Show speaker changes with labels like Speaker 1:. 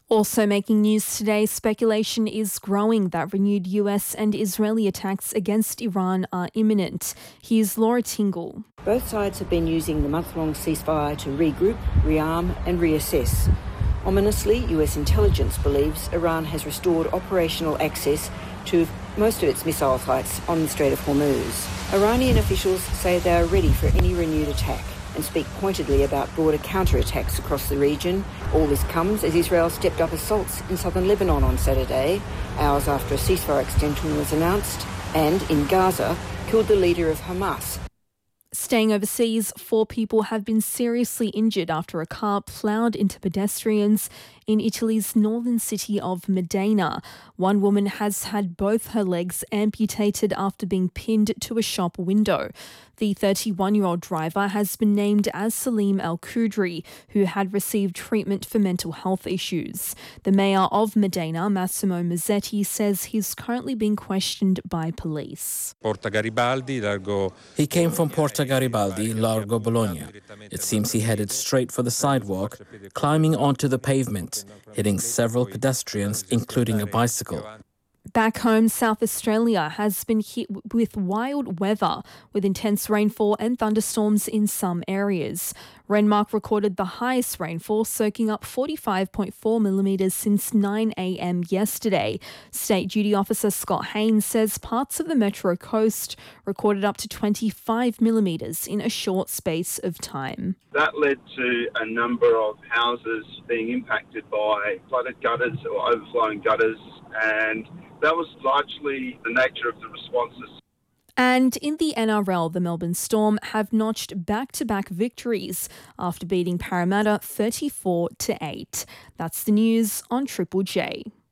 Speaker 1: Also making news today, speculation is growing that renewed US and Israeli attacks against Iran are imminent. Here's Laura Tingle.
Speaker 2: Both sides have been using the month-long ceasefire to regroup, rearm and reassess. Ominously, US intelligence believes Iran has restored operational access to most of its missile sites on the Strait of Hormuz. Iranian officials say they are ready for any renewed attack and speak pointedly about broader counterattacks across the region. All this comes as Israel stepped up assaults in southern Lebanon on Saturday, hours after a ceasefire extension was announced, and in Gaza, killed the leader of Hamas.
Speaker 1: Staying overseas, 4 people have been seriously injured after a car ploughed into pedestrians in Italy's northern city of Modena. One woman has had both her legs amputated after being pinned to a shop window. The 31-year-old driver has been named as Salim Al-Qudri, who had received treatment for mental health issues. The mayor of Modena, Massimo Mazzetti, says he's currently being questioned by police.
Speaker 3: He came from Porta Garibaldi, Largo Bologna. It seems he headed straight for the sidewalk, climbing onto the pavement, hitting several pedestrians, including a bicycle.
Speaker 1: Back home, South Australia has been hit with wild weather, with intense rainfall and thunderstorms in some areas. Renmark recorded the highest rainfall, soaking up 45.4 millimetres since 9 a.m. yesterday. State Duty Officer Scott Haynes says parts of the Metro Coast recorded up to 25 millimetres in a short space of time.
Speaker 4: That led to a number of houses being impacted by flooded gutters or overflowing gutters, and that was largely the nature of the responses.
Speaker 1: And in the NRL, the Melbourne Storm have notched back-to-back victories after beating Parramatta 34-8. That's the news on Triple J.